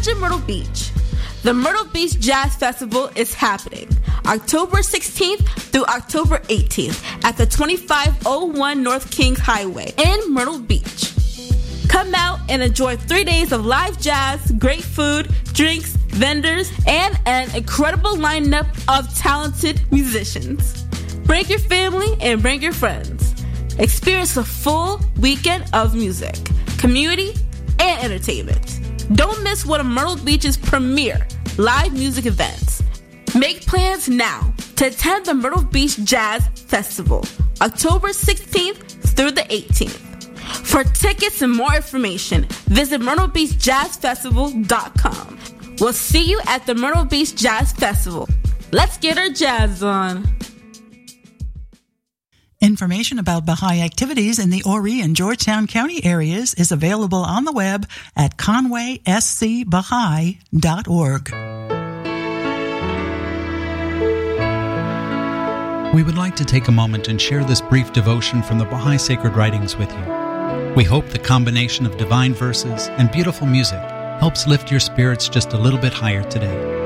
Attention Myrtle Beach. The Myrtle Beach Jazz Festival is happening October 16th through October 18th at the 2501 North Kings Highway in Myrtle Beach. Come out and enjoy 3 days of live jazz, great food, drinks, vendors, and an incredible lineup of talented musicians. Bring your family and bring your friends. Experience a full weekend of music, community, and entertainment. Don't miss one of Myrtle Beach's premier live music events. Make plans now to attend the Myrtle Beach Jazz Festival, October 16th through the 18th. For tickets and more information, visit myrtlebeachjazzfestival.com. We'll see you at the Myrtle Beach Jazz Festival. Let's get our jazz on. Information about Baha'i activities in the Horry and Georgetown County areas is available on the web at conwayscbaha'i.org. We would like to take a moment and share this brief devotion from the Baha'i Sacred Writings with you. We hope the combination of divine verses and beautiful music helps lift your spirits just a little bit higher today.